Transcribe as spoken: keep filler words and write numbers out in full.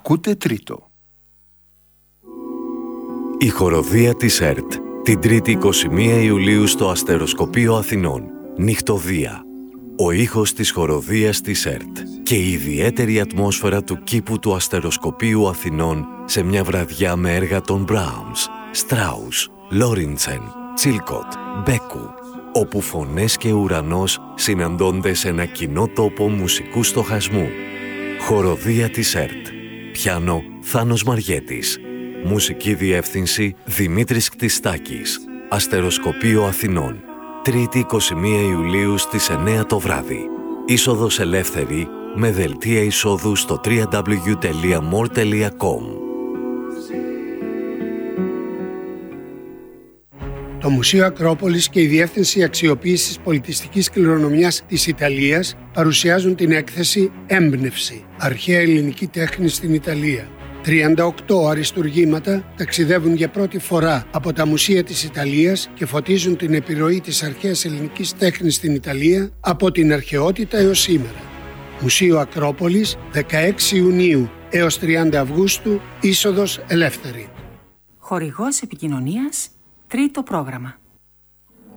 Ακούτε τρίτο. Η χοροδία της ΕΡΤ, την Τρίτη εικοστή πρώτη Ιουλίου στο Αστεροσκοπείο Αθηνών. Νυχτωδία. Ο ήχος της χοροδίας της ΕΡΤ και η ιδιαίτερη ατμόσφαιρα του κήπου του Αστεροσκοπείου Αθηνών σε μια βραδιά με έργα των Μπράουμς, Στράους, Λόριντσεν, Τσίλκοτ, Μπέκου, όπου φωνές και ουρανός συναντώνται σε ένα κοινό τόπο μουσικού στοχασμού. Χοροδία της ΕΡΤ. Πιάνο Θάνος Μαριέτης. Μουσική διεύθυνση Δημήτρης Κτιστάκης. Αστεροσκοπείο Αθηνών. Τρίτη εικοστή πρώτη Ιουλίου στις εννέα το βράδυ. Είσοδος ελεύθερη με δελτία εισόδου στο double-u double-u double-u τελεία more τελεία com. Το Μουσείο Ακρόπολης και η Διεύθυνση Αξιοποίησης Πολιτιστικής Κληρονομιάς της Ιταλίας παρουσιάζουν την έκθεση «Έμπνευση. Αρχαία ελληνική τέχνη στην Ιταλία». τριάντα οκτώ αριστουργήματα ταξιδεύουν για πρώτη φορά από τα μουσεία της Ιταλίας και φωτίζουν την επιρροή της αρχαίας ελληνικής τέχνης στην Ιταλία από την αρχαιότητα έως σήμερα. Μουσείο Ακρόπολης, δεκαέξι Ιουνίου έως τριάντα Αυγούστου, είσοδος ελεύθερη. Χορηγός επικοινωνίας, τρίτο πρόγραμμα.